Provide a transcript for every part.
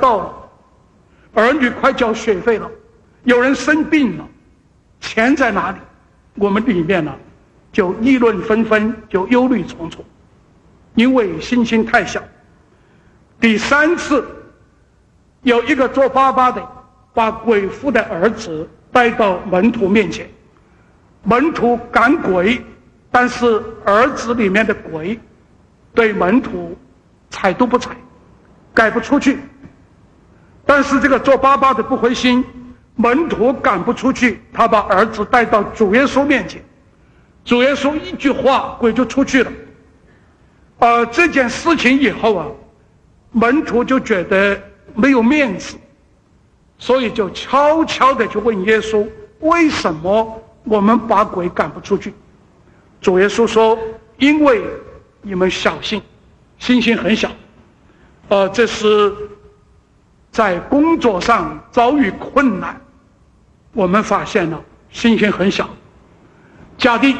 到了，儿女快交学费了，有人生病了，钱在哪里？我们里面呢就议论纷纷，就忧虑重重，因为信心太小。第3次，有一个做爸爸的把鬼附的儿子带到门徒面前，门徒赶鬼，但是儿子里面的鬼对门徒睬都不睬，赶不出去。但是这个做爸爸的不灰心，门徒赶不出去，他把儿子带到主耶稣面前，主耶稣一句话，鬼就出去了。这件事情以后啊，门徒就觉得没有面子，所以就悄悄地去问耶稣，为什么我们把鬼赶不出去？主耶稣说，因为你们小信，信心很小。这是在工作上遭遇困难，我们发现了信心很小。假定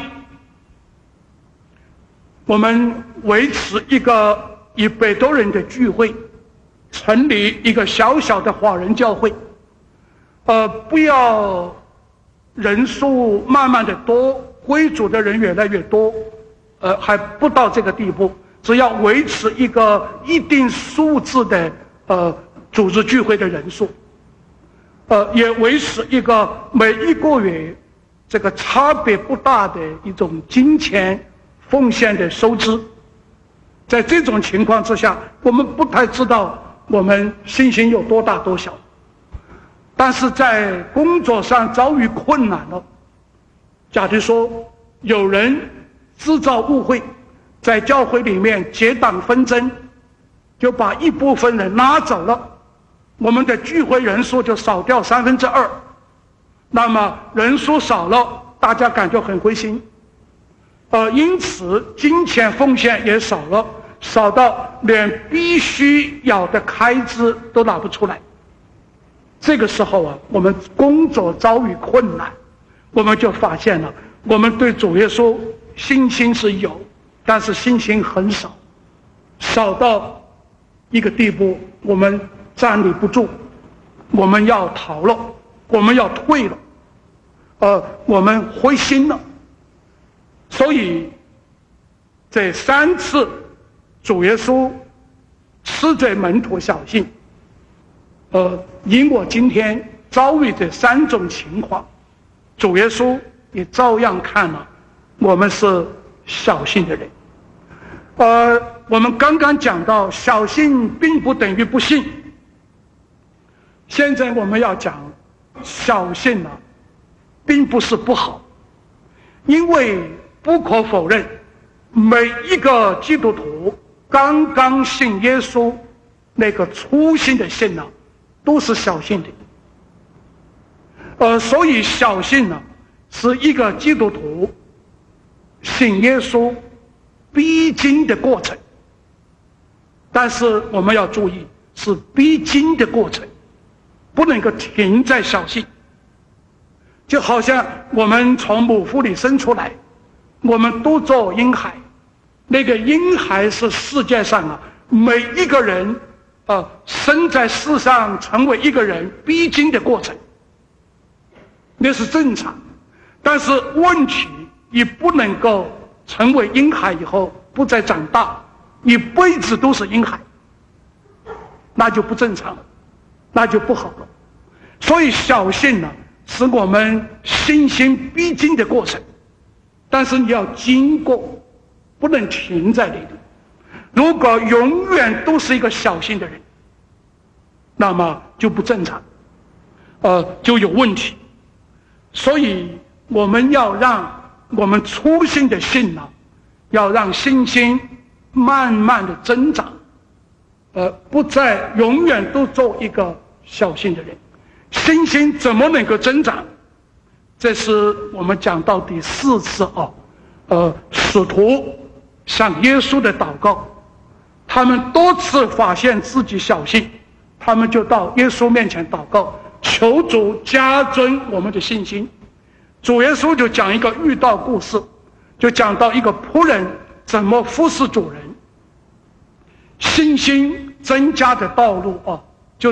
我们维持一个100多人的聚会，成立一个小小的华人教会，不要人数慢慢的多，归主的人越来越多，还不到这个地步，只要维持一个一定数字的组织聚会的人数，也维持一个每一个月这个差别不大的一种金钱奉献的收支。在这种情况之下，我们不太知道我们信心有多大多小。但是在工作上遭遇困难了，假如说有人制造误会，在教会里面结党纷争，就把一部分人拉走了，我们的聚会人数就少掉2/3，那么人数少了，大家感觉很灰心，因此金钱奉献也少了，少到连必须要的开支都拿不出来。这个时候啊，我们工作遭遇困难，我们就发现了，我们对主耶稣信心是有，但是信心很少，少到一个地步，我们站立不住，我们要逃了，我们要退了，我们灰心了。所以这3次主耶稣斥责门徒小信，因我今天遭遇这3种情况，主耶稣也照样看了我们是小信的人。我们刚刚讲到小信并不等于不信，现在我们要讲小信并不是不好，因为不可否认，每一个基督徒刚刚信耶稣那个初信的信都是小信的。所以小信是一个基督徒信耶稣必经的过程。但是我们要注意，是必经的过程，不能够停在小信。就好像我们从母腹里生出来，我们都做婴孩，那个婴孩是世界上每一个人生在世上成为一个人必经的过程，那是正常。但是问题，你不能够成为婴孩以后不再长大，一辈子都是婴孩，那就不正常了，那就不好了。所以小信是我们信心必经的过程，但是你要经过，不能停在那里。如果永远都是一个小信的人，那么就不正常，就有问题。所以我们要让我们初信的信要让信心慢慢的增长，不再永远都做一个小信的人。信心怎么能够增长？这是我们讲到第4次使徒向耶稣的祷告，他们多次发现自己小信，他们就到耶稣面前祷告，求主加增我们的信心。主耶稣就讲一个寓道故事，就讲到一个仆人怎么服侍主人。信心增加的道路